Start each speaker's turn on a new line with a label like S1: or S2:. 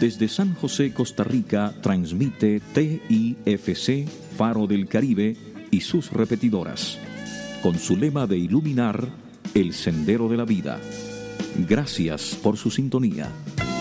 S1: Desde San José, Costa Rica, transmite TIFC Faro del Caribe y sus repetidoras, con su lema de iluminar el sendero de la vida. Gracias por su sintonía.